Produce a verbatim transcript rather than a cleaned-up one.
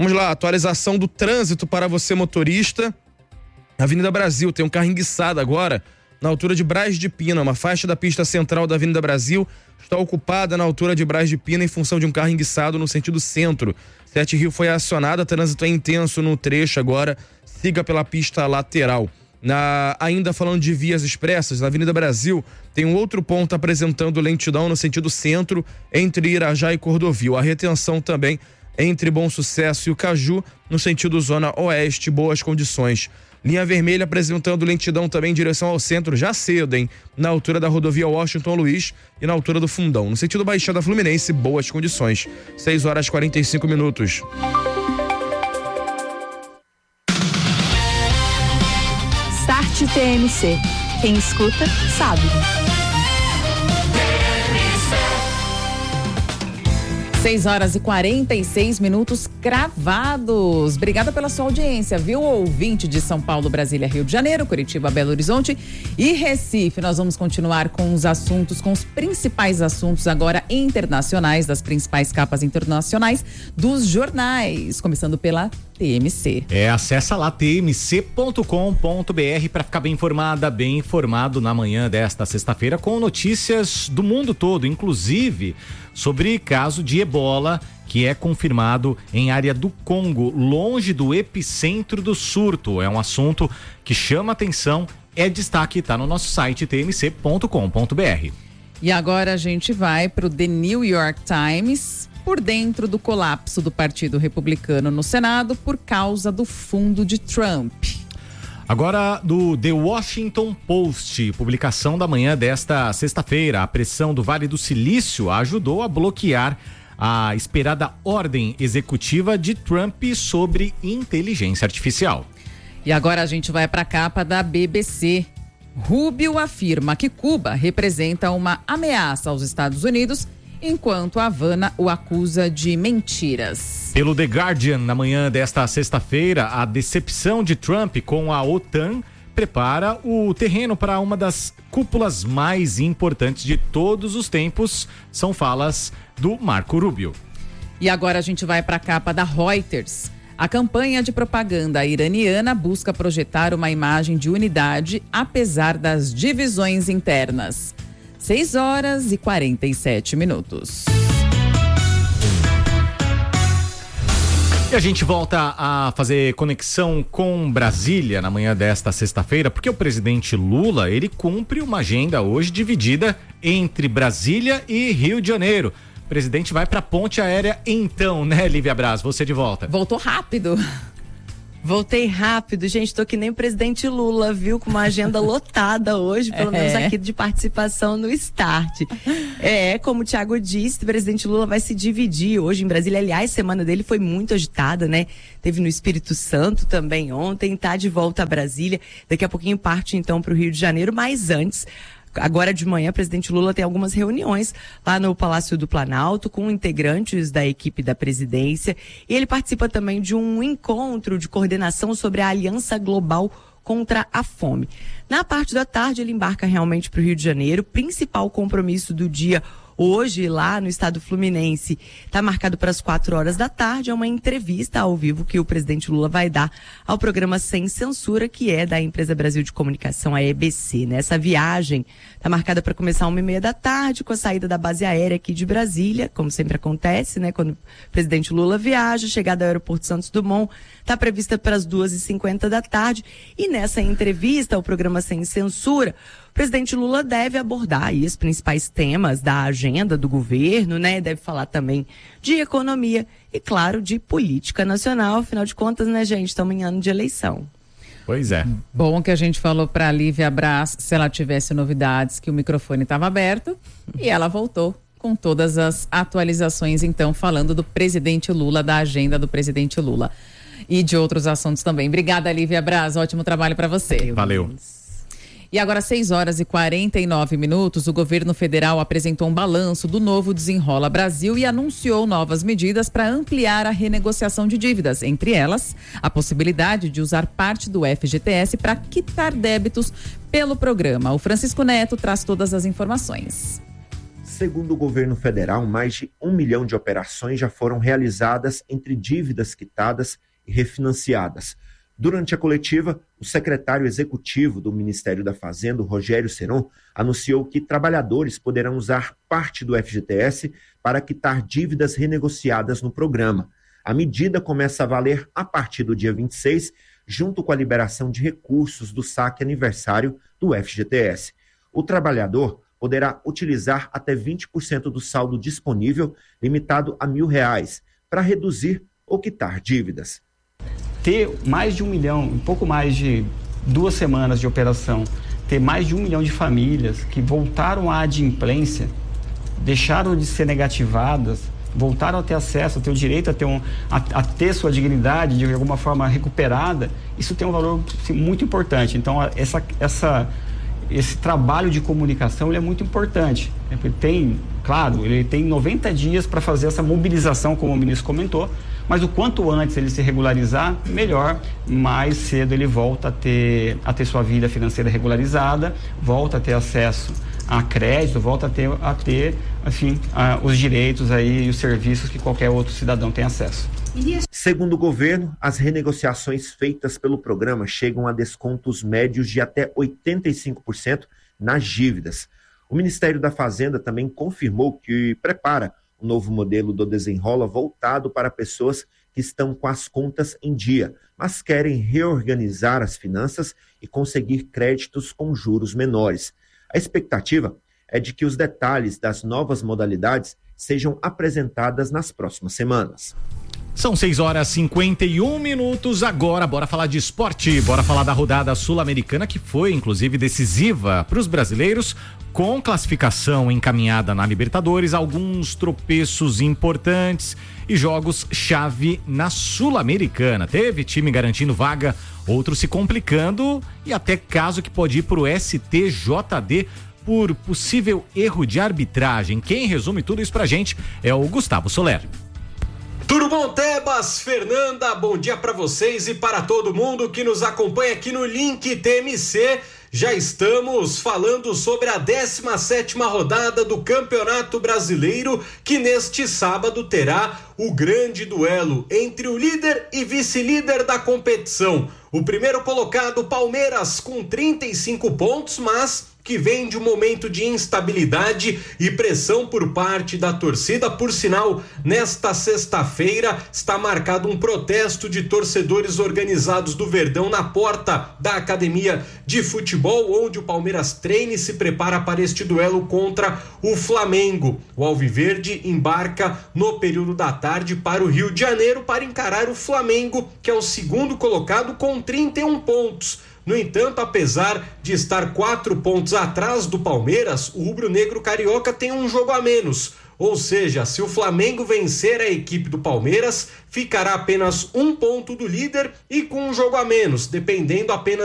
Vamos lá, atualização do trânsito para você motorista. Avenida Brasil, tem um carro enguiçado agora na altura de Braz de Pina. Uma faixa da pista central da Avenida Brasil está ocupada na altura de Braz de Pina em função de um carro enguiçado no sentido centro. Sete Rio foi acionada, trânsito é intenso no trecho agora, siga pela pista lateral. Na, ainda falando de vias expressas, na Avenida Brasil tem um outro ponto apresentando lentidão no sentido centro entre Irajá e Cordovil. A retenção também entre Bom Sucesso e o Caju no sentido zona oeste, boas condições. Linha vermelha apresentando lentidão também em direção ao centro, já cedo, hein? Na altura da rodovia Washington Luiz e na altura do Fundão. No sentido Baixada Fluminense, boas condições. seis horas e quarenta e cinco minutos. Start T M C. Quem escuta, sabe. seis horas e quarenta e seis minutos cravados. Obrigada pela sua audiência, viu? Ouvinte de São Paulo, Brasília, Rio de Janeiro, Curitiba, Belo Horizonte e Recife. Nós vamos continuar com os assuntos, com os principais assuntos agora internacionais, das principais capas internacionais dos jornais. Começando pela T M C. É, acessa lá t m c ponto com ponto b r para ficar bem informada, bem informado na manhã desta sexta-feira com notícias do mundo todo, inclusive sobre caso de ebola que é confirmado em área do Congo, longe do epicentro do surto. É um assunto que chama atenção, é destaque, está no nosso site t m c ponto com ponto b r. E agora a gente vai para o The New York Times, por dentro do colapso do Partido Republicano no Senado por causa do fundo de Trump. Agora do The Washington Post, publicação da manhã desta sexta-feira. A pressão do Vale do Silício ajudou a bloquear a esperada ordem executiva de Trump sobre inteligência artificial. E agora a gente vai para a capa da B B C. Rubio afirma que Cuba representa uma ameaça aos Estados Unidos, enquanto Havana o acusa de mentiras. Pelo The Guardian, na manhã desta sexta-feira, a decepção de Trump com a OTAN prepara o terreno para uma das cúpulas mais importantes de todos os tempos. São falas do Marco Rubio. E agora a gente vai para a capa da Reuters. A campanha de propaganda iraniana busca projetar uma imagem de unidade, apesar das divisões internas. seis horas e quarenta e sete minutos. E a gente volta a fazer conexão com Brasília na manhã desta sexta-feira, porque o presidente Lula, ele cumpre uma agenda hoje dividida entre Brasília e Rio de Janeiro. O presidente vai para a ponte aérea então, né, Lívia Braz? Você de volta. Voltou rápido. Voltei rápido, gente, tô que nem o presidente Lula, viu? Com uma agenda lotada hoje, pelo é. menos aqui de participação no Start. É, como o Thiago disse, o presidente Lula vai se dividir hoje em Brasília. Aliás, a semana dele foi muito agitada, né? Teve no Espírito Santo também ontem, tá de volta a Brasília. Daqui a pouquinho parte então pro Rio de Janeiro, mas antes... Agora de manhã, o presidente Lula tem algumas reuniões lá no Palácio do Planalto com integrantes da equipe da presidência. E ele participa também de um encontro de coordenação sobre a Aliança Global contra a Fome. Na parte da tarde, ele embarca realmente para o Rio de Janeiro. Principal compromisso do dia hoje, lá no estado fluminense, está marcado para as quatro horas da tarde. É uma entrevista ao vivo que o presidente Lula vai dar ao programa Sem Censura, que é da Empresa Brasil de Comunicação, a E B C. Né? Essa viagem está marcada para começar uma e meia da tarde, com a saída da base aérea aqui de Brasília, como sempre acontece, né? Quando o presidente Lula viaja, chegada ao aeroporto Santos Dumont, está prevista para as duas e cinquenta da tarde. E nessa entrevista ao programa Sem Censura, o presidente Lula deve abordar aí os principais temas da agenda do governo, né? Deve falar também de economia e, claro, de política nacional. Afinal de contas, né, gente? Estamos em ano de eleição. Pois é. Bom que a gente falou para a Lívia Braz, se ela tivesse novidades, que o microfone estava aberto, e ela voltou com todas as atualizações, então, falando do presidente Lula, da agenda do presidente Lula. E de outros assuntos também. Obrigada, Lívia Braz. Ótimo trabalho para você. Valeu. E agora, seis horas e quarenta e nove minutos, o governo federal apresentou um balanço do novo Desenrola Brasil e anunciou novas medidas para ampliar a renegociação de dívidas, entre elas a possibilidade de usar parte do F G T S para quitar débitos pelo programa. O Francisco Neto traz todas as informações. Segundo o governo federal, mais de um milhão de operações já foram realizadas entre dívidas quitadas e refinanciadas. Durante a coletiva, o secretário executivo do Ministério da Fazenda, Rogério Seron, anunciou que trabalhadores poderão usar parte do F G T S para quitar dívidas renegociadas no programa. A medida começa a valer a partir do dia vinte e seis, junto com a liberação de recursos do saque aniversário do F G T S. O trabalhador poderá utilizar até vinte por cento do saldo disponível, limitado a mil reais, para reduzir ou quitar dívidas. Ter mais de um milhão, um pouco mais de duas semanas de operação, ter mais de um milhão de famílias que voltaram à adimplência, deixaram de ser negativadas, voltaram a ter acesso, a ter o direito a ter, um, a, a ter sua dignidade de alguma forma recuperada, isso tem um valor assim, muito importante. Então, essa, essa, esse trabalho de comunicação ele é muito importante. Ele tem, claro, ele tem noventa dias para fazer essa mobilização, como o ministro comentou, mas o quanto antes ele se regularizar, melhor, mais cedo ele volta a ter, a ter sua vida financeira regularizada, volta a ter acesso a crédito, volta a ter, a ter enfim, a, os direitos aí e os serviços que qualquer outro cidadão tem acesso. Segundo o governo, as renegociações feitas pelo programa chegam a descontos médios de até oitenta e cinco por cento nas dívidas. O Ministério da Fazenda também confirmou que prepara um novo modelo do Desenrola voltado para pessoas que estão com as contas em dia, mas querem reorganizar as finanças e conseguir créditos com juros menores. A expectativa é de que os detalhes das novas modalidades sejam apresentadas nas próximas semanas. São seis horas e cinquenta e um minutos agora, bora falar de esporte, bora falar da rodada sul-americana que foi inclusive decisiva para os brasileiros, com classificação encaminhada na Libertadores, alguns tropeços importantes e jogos-chave na Sul-Americana. Teve time garantindo vaga, outros se complicando e até caso que pode ir para o S T J D por possível erro de arbitragem. Quem resume tudo isso pra gente é o Gustavo Soler. Tudo bom, Tebas, Fernanda, bom dia para vocês e para todo mundo que nos acompanha aqui no Link T M C. Já estamos falando sobre a décima sétima rodada do Campeonato Brasileiro, que neste sábado terá o grande duelo entre o líder e vice-líder da competição. O primeiro colocado, Palmeiras, com trinta e cinco pontos, mas que vem de um momento de instabilidade e pressão por parte da torcida. Por sinal, nesta sexta-feira está marcado um protesto de torcedores organizados do Verdão na porta da academia de futebol, onde o Palmeiras treina e se prepara para este duelo contra o Flamengo. O Alviverde embarca no período da tarde para o Rio de Janeiro para encarar o Flamengo, que é o segundo colocado com trinta e um pontos. No entanto, apesar de estar quatro pontos atrás do Palmeiras, o rubro-negro carioca tem um jogo a menos. Ou seja, se o Flamengo vencer a equipe do Palmeiras, ficará apenas um ponto do líder e com um jogo a menos, dependendo apenas